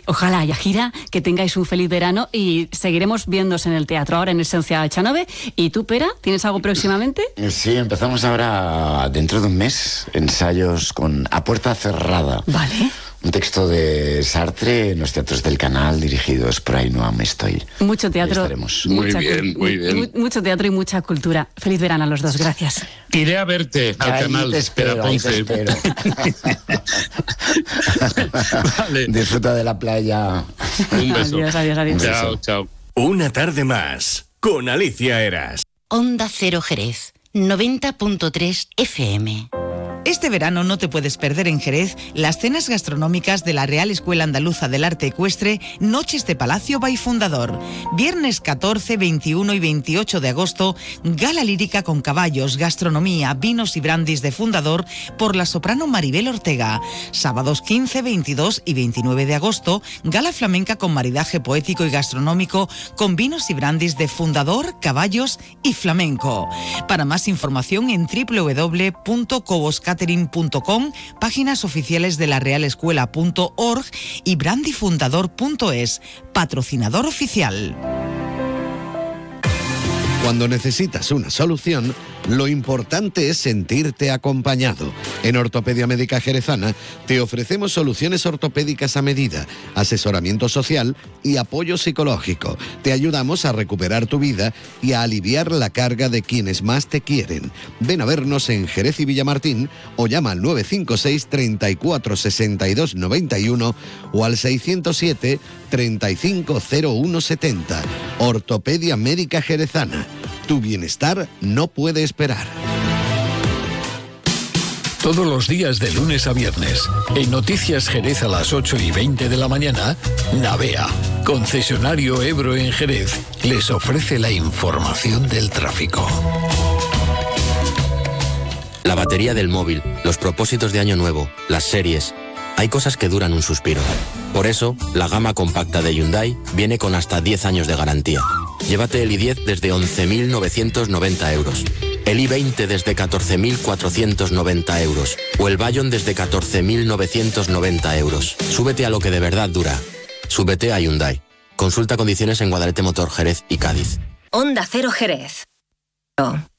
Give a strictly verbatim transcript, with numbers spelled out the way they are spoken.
ojalá haya gira, que tengáis un feliz verano y seguiremos viéndose en el teatro ahora en Esencia Echanove. ¿Y tú, Pera, tienes algo próximamente? Sí, empezamos ahora dentro de un mes, ensayos con A Puerta Cerrada. Vale. Un texto de Sartre en los teatros del Canal, dirigidos por Ainhoa Mestoy. Mucho teatro. Muy bien, muy bien. Mu- mucho teatro y mucha cultura. Feliz verano a los dos, gracias. Iré a verte al Ahí Canal. te espero, ahí te espero. Vale. Disfruta de la playa. Un beso. Adiós, adiós, adiós. Chao, chao. Una tarde más con Alicia Eras. Onda Cero Jerez, noventa punto tres F M. Este verano no te puedes perder en Jerez las cenas gastronómicas de la Real Escuela Andaluza del Arte Ecuestre, Noches de Palacio by Fundador. Viernes catorce, veintiuno y veintiocho de agosto, gala lírica con caballos, gastronomía, vinos y brandis de Fundador por la soprano Maribel Ortega. Sábados quince, veintidós y veintinueve de agosto, gala flamenca con maridaje poético y gastronómico con vinos y brandis de Fundador, caballos y flamenco. Para más información en doble u doble u doble u punto cobos catering punto com, páginas oficiales de la real escuela punto org y brandifundador punto es, patrocinador oficial. Cuando necesitas una solución, lo importante es sentirte acompañado. En Ortopedia Médica Jerezana te ofrecemos soluciones ortopédicas a medida, asesoramiento social y apoyo psicológico. Te ayudamos a recuperar tu vida y a aliviar la carga de quienes más te quieren. Ven a vernos en Jerez y Villamartín o llama al nueve cinco seis, treinta y cuatro, sesenta y dos, noventa y uno o al seiscientos siete, treinta y cinco, cero uno setenta. Ortopedia Médica Jerezana. Tu bienestar no puede esperar. Todos los días de lunes a viernes, en Noticias Jerez a las ocho y veinte de la mañana, Navea, concesionario Ebro en Jerez, les ofrece la información del tráfico. La batería del móvil, los propósitos de año nuevo, las series. Hay cosas que duran un suspiro. Por eso, la gama compacta de Hyundai viene con hasta diez años de garantía. Llévate el i diez desde once mil novecientos noventa euros, el i veinte desde catorce mil cuatrocientos noventa euros o el Bayon desde catorce mil novecientos noventa euros. Súbete a lo que de verdad dura. Súbete a Hyundai. Consulta condiciones en Guadalete Motor Jerez y Cádiz. Onda Cero Jerez.